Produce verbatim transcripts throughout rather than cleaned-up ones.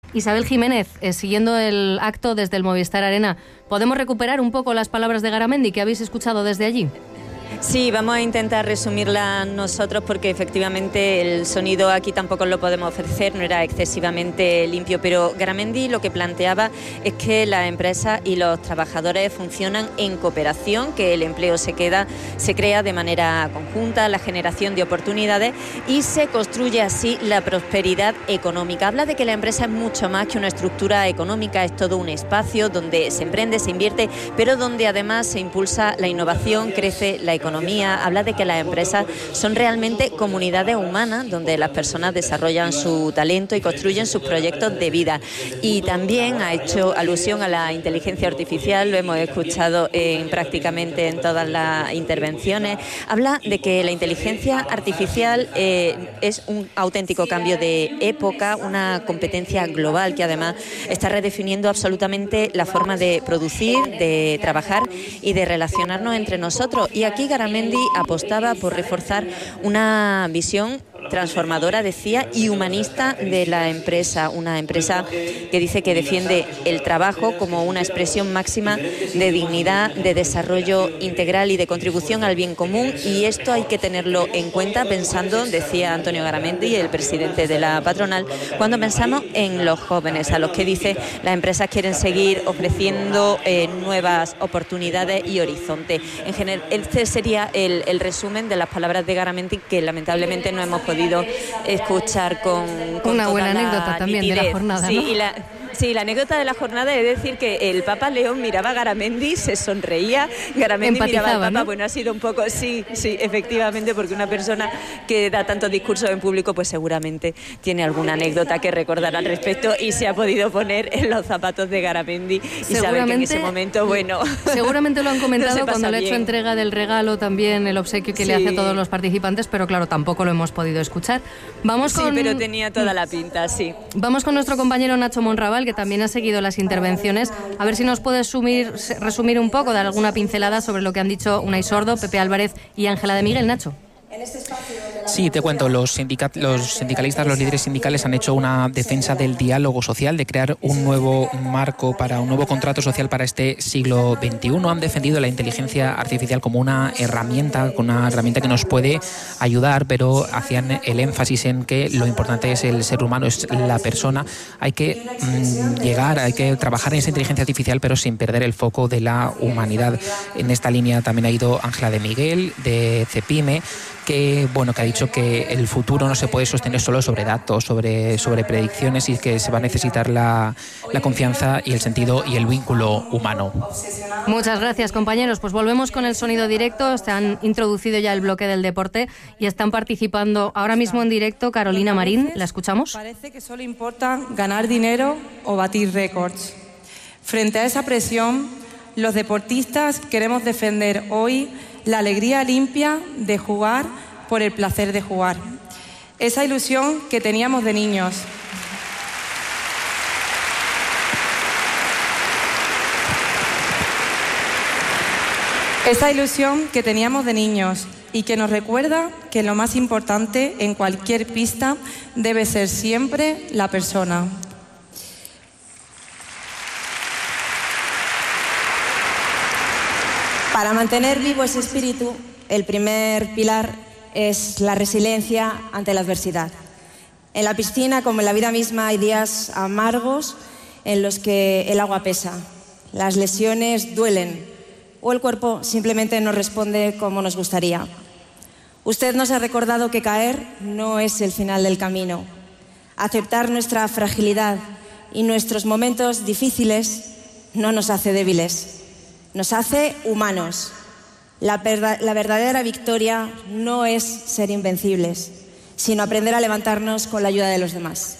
Isabel Jiménez, eh, siguiendo el acto desde el Movistar Arena, ¿podemos recuperar un poco las palabras de Garamendi que habéis escuchado desde allí? Sí, vamos a intentar resumirla nosotros porque efectivamente el sonido aquí tampoco lo podemos ofrecer, no era excesivamente limpio, pero Garamendi lo que planteaba es que las empresas y los trabajadores funcionan en cooperación, que el empleo se queda, se crea de manera conjunta, la generación de oportunidades y se construye así la prosperidad económica. Habla de que la empresa es mucho más que una estructura económica, es todo un espacio donde se emprende, se invierte, pero donde además se impulsa la innovación, crece la economía. Habla de que las empresas son realmente comunidades humanas donde las personas desarrollan su talento y construyen sus proyectos de vida. Y también ha hecho alusión a la inteligencia artificial, lo hemos escuchado en prácticamente en todas las intervenciones. Habla de que la inteligencia artificial eh, es un auténtico cambio de época, una competencia global que además está redefiniendo absolutamente la forma de producir, de trabajar y de relacionarnos entre nosotros. Y aquí Garamendi apostaba por reforzar una visión transformadora, decía, y humanista de la empresa, una empresa que dice que defiende el trabajo como una expresión máxima de dignidad, de desarrollo integral y de contribución al bien común, y esto hay que tenerlo en cuenta pensando, decía Antonio Garamendi, el presidente de la patronal, cuando pensamos en los jóvenes, a los que dice las empresas quieren seguir ofreciendo eh, nuevas oportunidades y horizonte. En general, este sería el, el resumen de las palabras de Garamendi, que lamentablemente no hemos podido escuchar con, con una toda buena la anécdota también nitidez. de la jornada, sí, ¿no? y la, sí, la anécdota de la jornada es decir que el Papa León miraba a Garamendi, se sonreía, Garamendi miraba al Papa, ¿no? Bueno, ha sido un poco, sí, sí, efectivamente, porque una persona que da tantos discursos en público, pues seguramente tiene alguna anécdota que recordar al respecto y se ha podido poner en los zapatos de Garamendi y sabe que en ese momento, bueno... Seguramente lo han comentado no cuando le ha hecho bien. entrega del regalo, también el obsequio que sí. le hace a todos los participantes, pero claro, tampoco lo hemos podido escuchar. Vamos con... Sí, pero tenía toda la pinta, sí. Vamos con nuestro compañero Nacho Monraval, que también ha seguido las intervenciones. A ver si nos puedes sumir, resumir un poco, dar alguna pincelada sobre lo que han dicho Unai Sordo, Pepe Álvarez y Ángela de Miguel. Nacho. Sí, te cuento, los, sindicat- los sindicalistas, los líderes sindicales han hecho una defensa del diálogo social, de crear un nuevo marco para un nuevo contrato social para este siglo veintiuno. Han defendido la inteligencia artificial como una herramienta, como una herramienta que nos puede ayudar, pero hacían el énfasis en que lo importante es el ser humano, es la persona. Hay que mmm, llegar, hay que trabajar en esa inteligencia artificial, pero sin perder el foco de la humanidad. En esta línea también ha ido Ángela de Miguel, de Cepime, que bueno que ha dicho que el futuro no se puede sostener solo sobre datos, sobre, sobre predicciones, y que se va a necesitar la, la confianza y el sentido y el vínculo humano. Muchas gracias, compañeros. Pues volvemos con el sonido directo. Se han introducido ya el bloque del deporte y están participando ahora mismo en directo Carolina Marín. ¿La escuchamos? Parece que solo importa ganar dinero o batir récords. Frente a esa presión, los deportistas queremos defender hoy la alegría limpia de jugar por el placer de jugar. Esa ilusión que teníamos de niños. Esa ilusión que teníamos de niños y que nos recuerda que lo más importante en cualquier pista debe ser siempre la persona. Para mantener vivo ese espíritu, el primer pilar es la resiliencia ante la adversidad. En la piscina, como en la vida misma, hay días amargos en los que el agua pesa, las lesiones duelen o el cuerpo simplemente no responde como nos gustaría. Usted nos ha recordado que caer no es el final del camino. Aceptar nuestra fragilidad y nuestros momentos difíciles no nos hace débiles. Nos hace humanos. La, verdad, la verdadera victoria no es ser invencibles, sino aprender a levantarnos con la ayuda de los demás.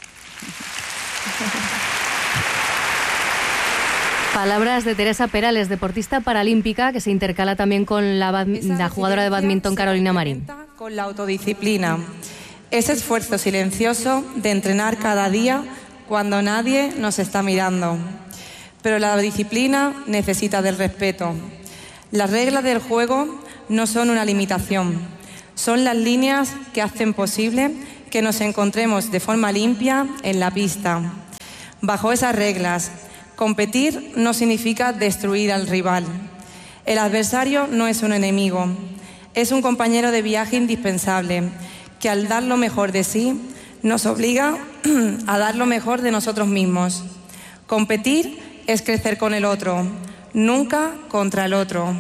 Palabras de Teresa Perales, deportista paralímpica, que se intercala también con la, la jugadora de bádminton Carolina Marín. Con la autodisciplina, ese esfuerzo silencioso de entrenar cada día cuando nadie nos está mirando. Pero la disciplina necesita del respeto. Las reglas del juego no son una limitación, son las líneas que hacen posible que nos encontremos de forma limpia en la pista. Bajo esas reglas, competir no significa destruir al rival. El adversario no es un enemigo, es un compañero de viaje indispensable que al dar lo mejor de sí nos obliga a dar lo mejor de nosotros mismos. Competir es crecer con el otro, nunca contra el otro.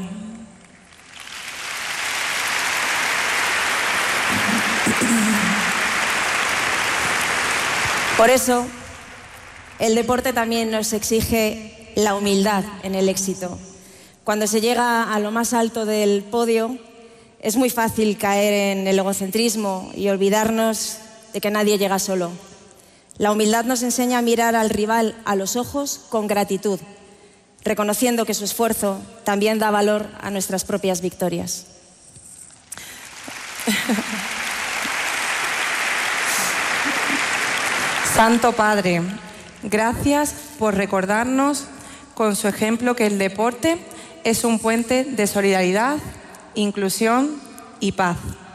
Por eso, el deporte también nos exige la humildad en el éxito. Cuando se llega a lo más alto del podio, es muy fácil caer en el egocentrismo y olvidarnos de que nadie llega solo. La humildad nos enseña a mirar al rival a los ojos con gratitud, reconociendo que su esfuerzo también da valor a nuestras propias victorias. Santo Padre, gracias por recordarnos con su ejemplo que el deporte es un puente de solidaridad, inclusión y paz.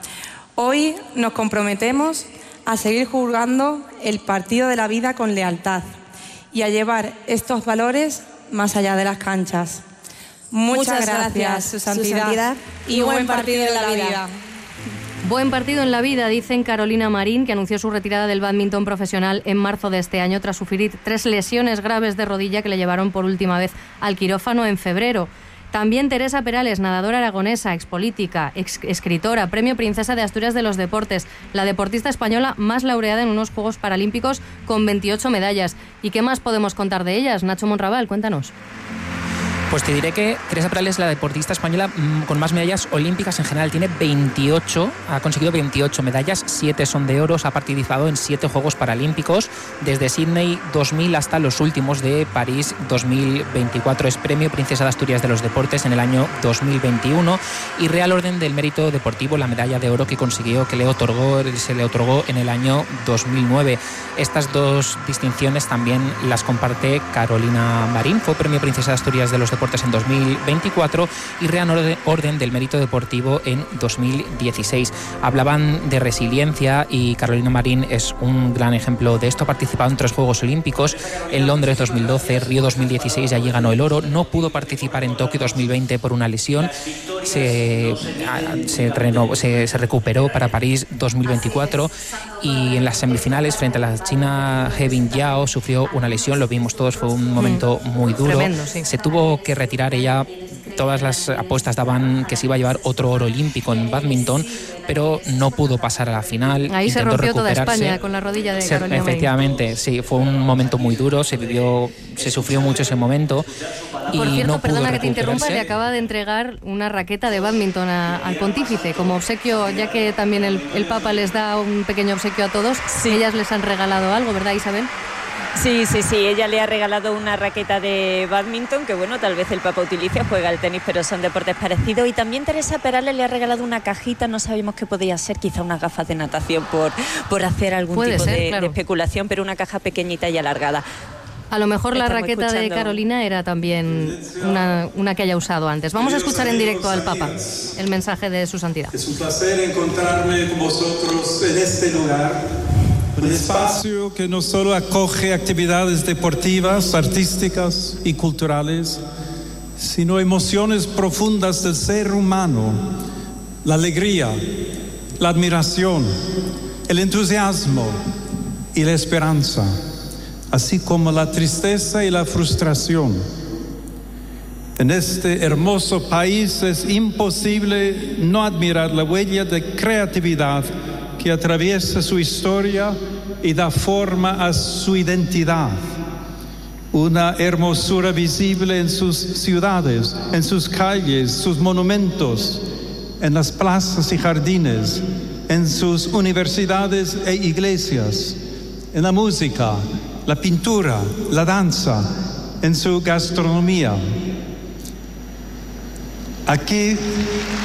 Hoy nos comprometemos a seguir jugando el partido de la vida con lealtad y a llevar estos valores más allá de las canchas. Muchas, Muchas gracias, gracias, su santidad, su santidad y, y buen partido de la vida. vida. Buen partido en la vida, dicen Carolina Marín, que anunció su retirada del bádminton profesional en marzo de este año tras sufrir tres lesiones graves de rodilla que le llevaron por última vez al quirófano en febrero. También Teresa Perales, nadadora aragonesa, expolítica, ex escritora, premio Princesa de Asturias de los Deportes, la deportista española más laureada en unos Juegos Paralímpicos con veintiocho medallas. ¿Y qué más podemos contar de ellas? Nacho Monraval, cuéntanos. Pues te diré que Teresa Perales es la deportista española con más medallas olímpicas en general. Tiene veintiocho, ha conseguido veintiocho medallas, siete son de oro, ha participado en siete Juegos Paralímpicos, desde Sydney dos mil hasta los últimos de París dos mil veinticuatro. Es premio Princesa de Asturias de los Deportes en el año dos mil veintiuno y Real Orden del Mérito Deportivo, la medalla de oro que consiguió, que le otorgó, se le otorgó en el año dos mil nueve. Estas dos distinciones también las comparte Carolina Marín. Fue premio Princesa de Asturias de los Deportes en dos mil veinticuatro y Real Orden del Mérito Deportivo en dos mil dieciséis. Hablaban de resiliencia y Carolina Marín es un gran ejemplo de esto. Ha participado en tres Juegos Olímpicos, en Londres dos mil doce, Río dos mil dieciséis, y allí ganó el oro. No pudo participar en Tokio dos mil veinte por una lesión. Se, se, renovó, se, se recuperó para París dos mil veinticuatro y en las semifinales frente a la china He Bingjiao sufrió una lesión. Lo vimos todos, fue un momento muy duro. Tremendo, sí. Se tuvo que retirar. Ella, todas las apuestas daban que se iba a llevar otro oro olímpico en bádminton, pero no pudo pasar a la final. Ahí se rompió toda recuperarse. España con la rodilla de se, Carolina Marín. Efectivamente, sí, fue un momento muy duro, se vivió, se sufrió mucho ese momento. Y Por cierto, no perdona pudo que te interrumpa, recuperarse. le acaba de entregar una raqueta de bádminton a- al pontífice como obsequio, ya que también el, el Papa les da un pequeño obsequio a todos. Sí. Ellas les han regalado algo, ¿verdad, Isabel? Sí, sí, sí, ella le ha regalado una raqueta de bádminton que, bueno, tal vez el Papa utilice, juega al tenis, pero son deportes parecidos. Y también Teresa Perales le ha regalado una cajita, no sabíamos qué podía ser, quizá unas gafas de natación por, por hacer algún Puede tipo ser, de, claro. de especulación, pero una caja pequeñita y alargada. A lo mejor la Estamos raqueta de escuchando. Carolina era también una, una que haya usado antes. Vamos a escuchar en directo al Papa el mensaje de su santidad. Es un placer encontrarme con vosotros en este lugar, un espacio que no solo acoge actividades deportivas, artísticas y culturales, sino emociones profundas del ser humano, la alegría, la admiración, el entusiasmo y la esperanza, así como la tristeza y la frustración. En este hermoso país es imposible no admirar la huella de creatividad que atraviesa su historia y da forma a su identidad. Una hermosura visible en sus ciudades, en sus calles, sus monumentos, en las plazas y jardines, en sus universidades e iglesias, en la música, la pintura, la danza, en su gastronomía. Aquí